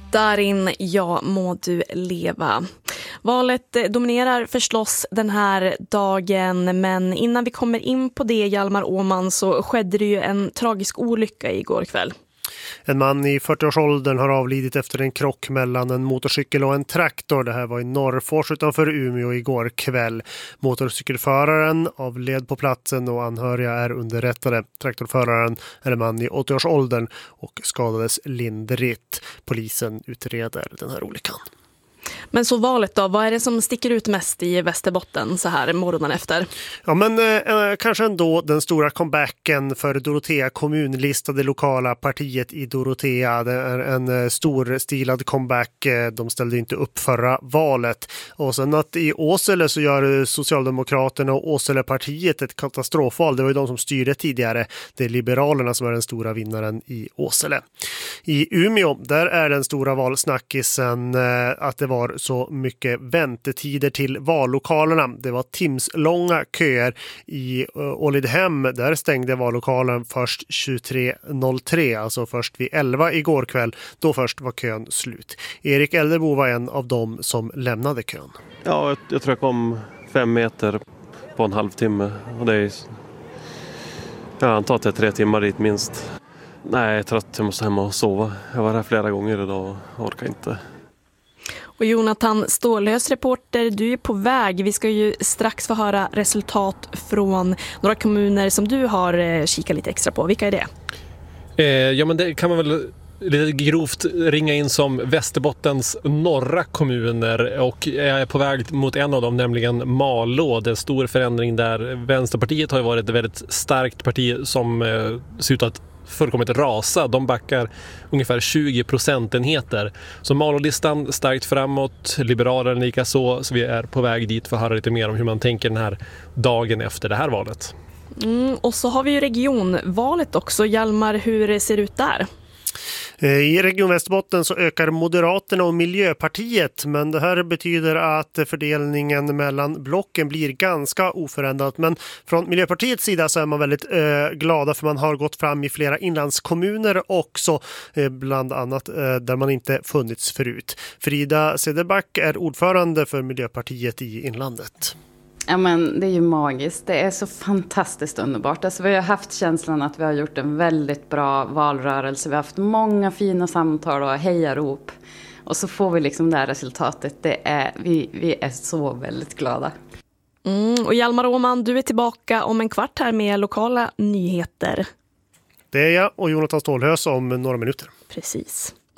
Darin, ja må du leva. Valet dominerar förstås den här dagen, men innan vi kommer in på det, Hjalmar Åman, så skedde det ju en tragisk olycka igår kväll. En man i 40-årsåldern har avlidit efter en krock mellan en motorcykel och en traktor. Det här var i Norrfors utanför Umeå igår kväll. Motorcykelföraren avled på platsen och anhöriga är underrättade. Traktorföraren är en man i 80-årsåldern och skadades lindrigt. Polisen utreder den här olyckan. Men så valet då, vad är det som sticker ut mest i Västerbotten så här morgonen efter? Ja, men kanske ändå den stora comebacken för Dorotea kommunlistade lokala partiet i Dorotea. Det är en storstilad comeback. De ställde inte upp förra valet. Och sen att i Åsele så gör Socialdemokraterna och Åselepartiet ett katastrofval. Det var ju de som styrde tidigare. Det är Liberalerna som är den stora vinnaren i Åsele. I Umeå, där är den stora valsnackisen att det var så mycket väntetider till vallokalerna. Det var timslånga köer i Ålidhem. Där stängde vallokalen först 23.03, alltså först vid 11 igår kväll. Då först var kön slut. Erik Elderbo var en av dem som lämnade kön. Ja, jag tror jag kom 5 meter på en halvtimme. Och det är, jag antar att det är 3 timmar dit minst. Nej, jag är trött. Jag måste hem och sova. Jag var här flera gånger idag och orkar inte. Och Jonathan Stålhös, reporter, du är på väg. Vi ska ju strax få höra resultat från några kommuner som du har kikat lite extra på. Vilka är det? Ja, men det kan man väl lite grovt ringa in som Västerbottens norra kommuner, och jag är på väg mot en av dem, nämligen Malå. Det är stor förändring där. Vänsterpartiet har ju varit ett väldigt starkt parti som ser ut att fullkomligt rasa. De backar ungefär 20 procentenheter. Så Malå-listan starkt framåt, Liberalerna lika så vi är på väg dit för att höra lite mer om hur man tänker den här dagen efter det här valet. Och så har vi ju regionvalet också. Hjalmar, hur ser det ut där? I Region Västerbotten så ökar Moderaterna och Miljöpartiet, men det här betyder att fördelningen mellan blocken blir ganska oförändrad. Men från Miljöpartiets sida så är man väldigt glada, för man har gått fram i flera inlandskommuner också, bland annat där man inte funnits förut. Frida Cederback är ordförande för Miljöpartiet i inlandet. Ja, men det är ju magiskt. Det är så fantastiskt underbart. Alltså, vi har haft känslan att vi har gjort en väldigt bra valrörelse. Vi har haft många fina samtal och hejarop. Och så får vi liksom det här resultatet. Vi är så väldigt glada. Och Hjalmar Åman, du är tillbaka om en kvart här med lokala nyheter. Det är jag och Jonathan Stålhös om några minuter. Precis.